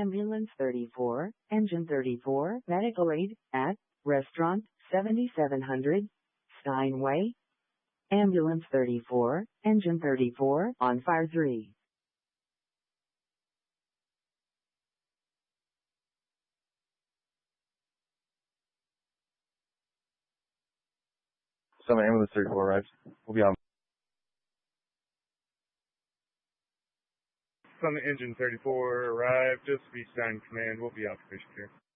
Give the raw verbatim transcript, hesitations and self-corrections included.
Ambulance thirty-four, Engine thirty-four, medical aid, at, Restaurant, seventy-seven hundred, Steinway. Ambulance thirty-four, Engine thirty-four, on fire three. Summit Ambulance thirty-four arrives. We'll be on. Summit Engine thirty-four arrived. Just be Stein Command. We'll be out for patient care.